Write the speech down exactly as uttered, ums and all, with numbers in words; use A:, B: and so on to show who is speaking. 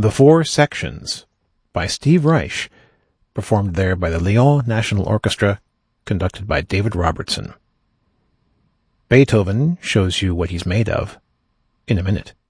A: The Four Sections by Steve Reich, performed there by the Lyon National Orchestra, conducted by David Robertson. Beethoven shows you what he's made of in a minute.